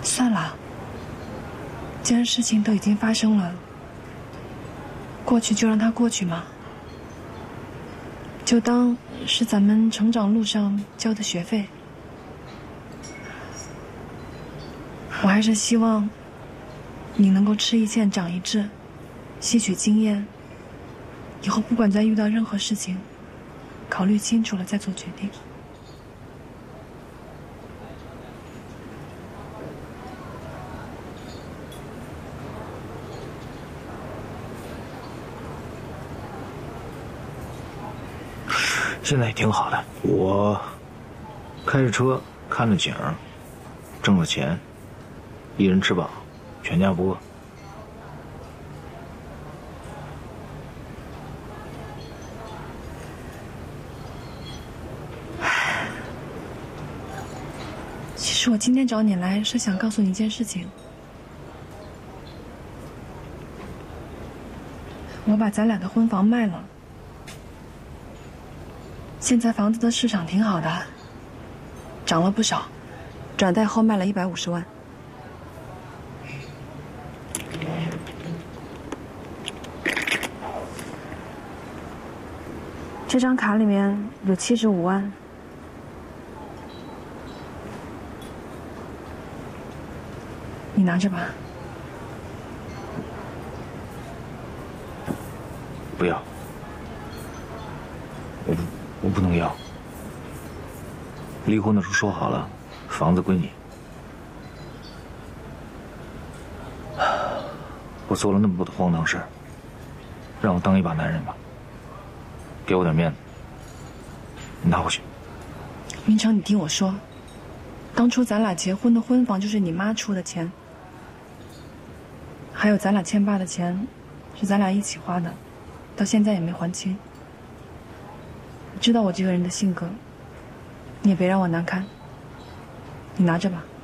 算了，既然事情都已经发生了，过去就让它过去嘛，就当是咱们成长路上交的学费。我还是希望你能够吃一堑长一智，吸取经验，以后不管再遇到任何事情，考虑清楚了再做决定。 现在也挺好的，我开着车，看着景，挣了钱，一人吃饱，全家不饿。 其实我今天找你来是想告诉你一件事情，我把咱俩的婚房卖了。现在房子的市场挺好的，涨了不少，转贷后卖了150万。这张卡里面有75万，你拿着吧。 不要，我不能要。离婚的时候说好了，房子归你。我做了那么多的荒唐事，让我当一把男人吧，给我点面子，你拿回去。 明成，你听我说，当初咱俩结婚的婚房就是你妈出的钱，还有咱俩欠爸的钱，是咱俩一起花的，到现在也没还清。你知道我这个人的性格，你也别让我难堪，你拿着吧。